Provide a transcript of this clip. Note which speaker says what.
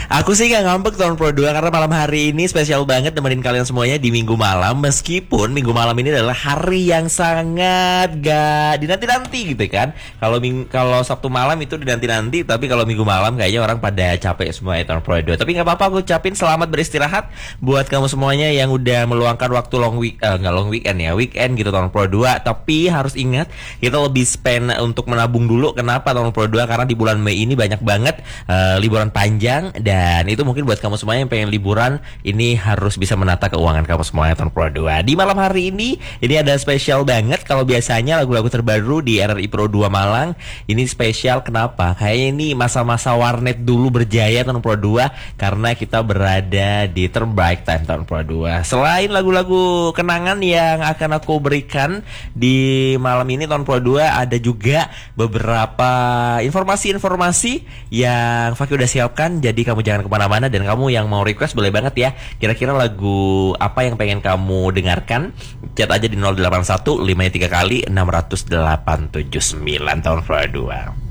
Speaker 1: Aku sih gak ngambek tahun Pro 2 karena malam hari ini spesial banget nemenin kalian semuanya di minggu malam. Meskipun minggu malam ini adalah hari yang sangat gak dinanti-nanti gitu kan. Kalau Sabtu malam itu dinanti-nanti, tapi kalau minggu malam kayaknya orang pada capek semua ya tahun Pro 2. Tapi gak apa-apa, aku ucapin selamat beristirahat buat kamu semuanya yang udah meluangkan waktu nggak long weekend ya, weekend gitu tahun Pro 2. Tapi harus ingat, kita lebih spend untuk menabung dulu. Kenapa tahun Pro 2? Karena di bulan Mei ini banyak banget liburan panjang. Dan itu mungkin buat kamu semua yang pengen liburan, ini harus bisa menata keuangan kamu semuanya tahun Pro 2. Di malam hari ini ada spesial banget. Kalau biasanya lagu-lagu terbaru di RRI Pro 2 Malang, ini spesial kenapa? Kayaknya ini masa-masa warnet dulu berjaya tahun Pro 2, karena kita berada di terbaik time tahun Pro 2. Selain lagu-lagu kenangan yang akan aku berikan di malam ini tahun Pro 2, ada juga beberapa informasi-informasi yang Fakih udah siapkan. Jadi kamu jangan kemana-mana, dan kamu yang mau request boleh banget ya. Kira-kira lagu apa yang pengen kamu dengarkan? Chat aja di 081 53 kali 60879 tahun Pro 2.